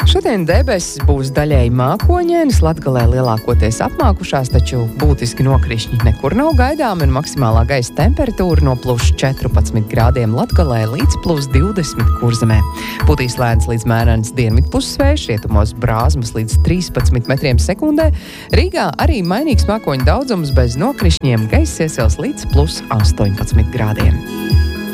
Šodien debesis būs daļēji mākoņainas, Latgalē lielākoties apmākušās, taču būtiski nokrišņi nekur nav gaidām, un maksimālā gaisa temperatūra no +14 grādiem Latgalē līdz +20 Kurzemē. Putīs lēns līdz mērens dienvidpussvējš, rietumos brāzmas līdz 13 metriem sekundē. Rīgā arī mainīgs mākoņu daudzums bez nokrišņiem, gaiss iesils līdz +18 grādiem.